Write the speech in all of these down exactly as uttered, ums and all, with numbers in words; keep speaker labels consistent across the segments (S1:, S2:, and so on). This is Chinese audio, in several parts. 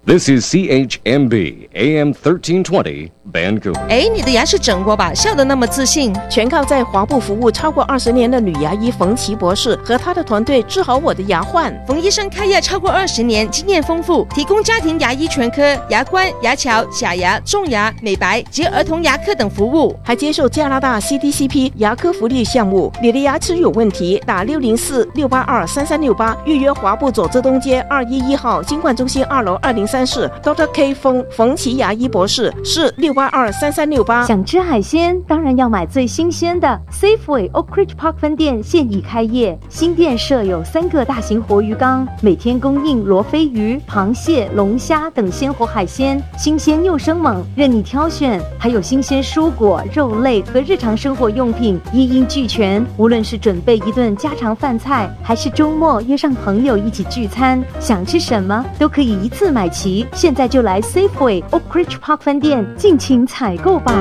S1: This is C H M B A M thirteen twenty Vancouver。
S2: 哎，你的牙齿整过吧？笑得那么自信，
S3: 全靠在华部服务超过二十年的女牙医冯琦博士和她的团队治好我的牙患。
S2: 冯医生开业超过二十年，经验丰富，提供家庭牙医全科、牙冠、牙桥、假牙、种牙、美白及儿童牙科等服务，
S3: 还接受加拿大 C D C P 牙科福利项目。你的牙齿有问题，打六零四六八二三三六八预约华部左浙东街二一一号金冠中心二楼二零三室 Doctor K 冯冯琦牙医博士，是六八二三三六八。
S4: 想吃海鲜，当然要买最新鲜的。Safeway Oak Ridge Park 分店现已开业，新店设有三个大型活鱼缸，每天供应罗非鱼、螃蟹、龙虾等鲜活海鲜，新鲜又生猛，任你挑选。还有新鲜蔬果、肉类和日常生活用品，一应俱全。无论是准备一顿家常饭菜，还是周末约上朋友一起聚餐，想吃什么都可以一次买齐。现在就来 Safeway Oak Ridge Park 分店尽情采购吧。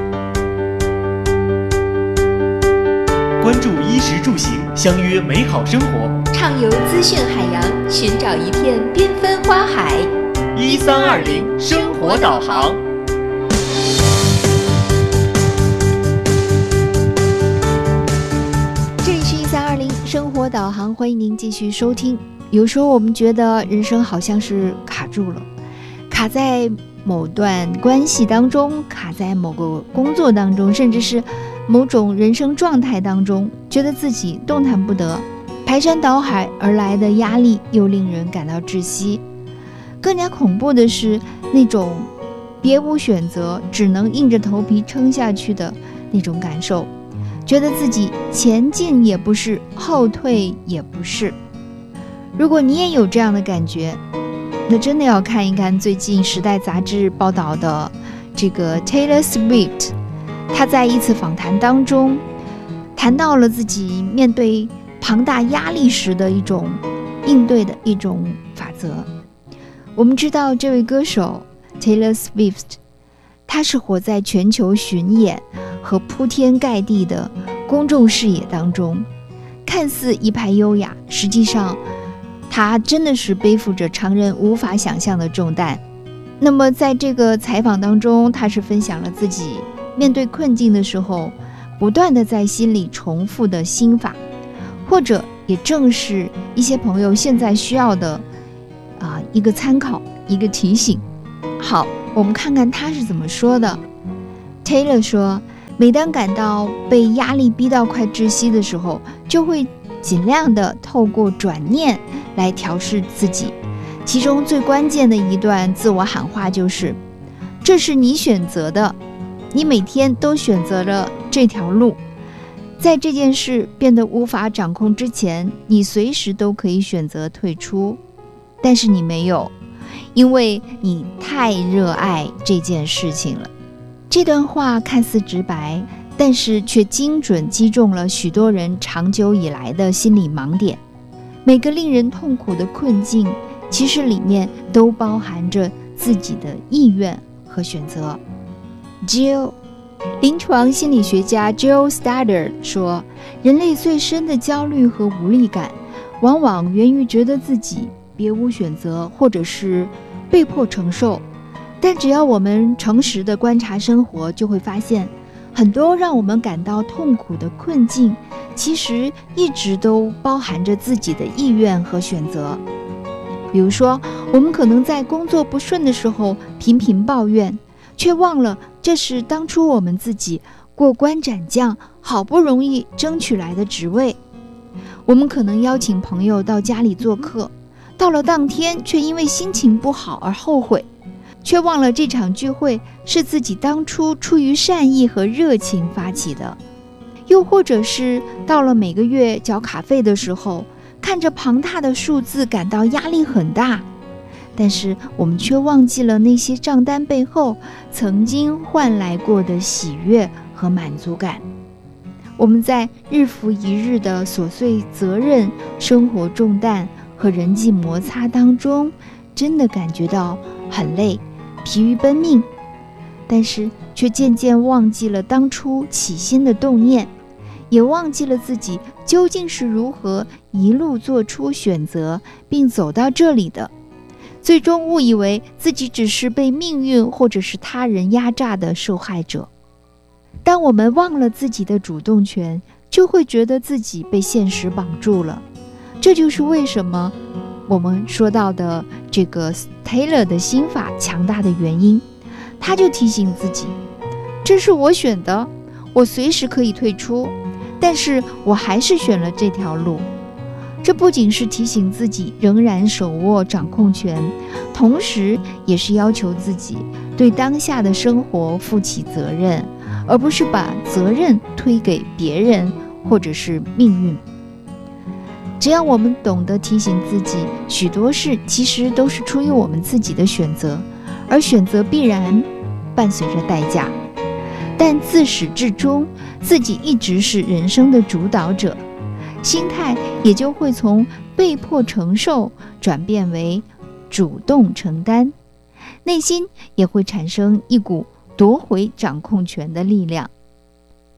S5: 关注衣食住行，相约美好生活，
S6: 畅游资讯海洋，寻找一片缤纷花海。
S5: 一三二零生活导航。
S6: 这里是一三二零生活导航，欢迎您继续收听。有时候我们觉得人生好像是卡住了，卡在某段关系当中，卡在某个工作当中，甚至是某种人生状态当中，觉得自己动弹不得，排山倒海而来的压力又令人感到窒息。更加恐怖的是那种别无选择，只能硬着头皮撑下去的那种感受，觉得自己前进也不是，后退也不是。如果你也有这样的感觉，那真的要看一看最近《时代》杂志报道的这个 Taylor Swift， 他在一次访谈当中谈到了自己面对庞大压力时的一种应对的一种法则。我们知道这位歌手 Taylor Swift， 他是活在全球巡演和铺天盖地的公众视野当中，看似一派优雅，实际上他真的是背负着常人无法想象的重担。那么在这个采访当中，他是分享了自己面对困境的时候不断的在心里重复的心法，或者也正是一些朋友现在需要的啊、呃、一个参考，一个提醒。好，我们看看他是怎么说的。 Taylor 说，每当感到被压力逼到快窒息的时候，就会尽量的透过转念来调试自己，其中最关键的一段自我喊话就是，这是你选择的，你每天都选择了这条路，在这件事变得无法掌控之前，你随时都可以选择退出，但是你没有，因为你太热爱这件事情了。这段话看似直白，但是却精准击中了许多人长久以来的心理盲点。每个令人痛苦的困境，其实里面都包含着自己的意愿和选择。 Jill 临床心理学家 Jill Stoddard 说，人类最深的焦虑和无力感往往源于觉得自己别无选择，或者是被迫承受。但只要我们诚实地观察生活，就会发现很多让我们感到痛苦的困境，其实一直都包含着自己的意愿和选择。比如说，我们可能在工作不顺的时候频频抱怨，却忘了这是当初我们自己过关斩将好不容易争取来的职位。我们可能邀请朋友到家里做客，到了当天却因为心情不好而后悔，却忘了这场聚会是自己当初出于善意和热情发起的。又或者是到了每个月缴卡费的时候，看着庞大的数字感到压力很大，但是我们却忘记了那些账单背后曾经换来过的喜悦和满足感。我们在日复一日的琐碎责任、生活重担和人际摩擦当中，真的感觉到很累，疲于奔命，但是却渐渐忘记了当初起心的动念，也忘记了自己究竟是如何一路做出选择并走到这里的。 最终误以为自己只是被命运或者是他人压榨的受害者。当我们忘了自己的主动权，就会觉得自己被现实绑住了。这就是为什么我们说到的这个 Taylor 的心法强大的原因。他就提醒自己，这是我选的，我随时可以退出，但是我还是选了这条路。这不仅是提醒自己仍然手握掌控权，同时也是要求自己对当下的生活负起责任，而不是把责任推给别人或者是命运。只要我们懂得提醒自己，许多事其实都是出于我们自己的选择，而选择必然伴随着代价，但自始至终自己一直是人生的主导者，心态也就会从被迫承受转变为主动承担，内心也会产生一股夺回掌控权的力量。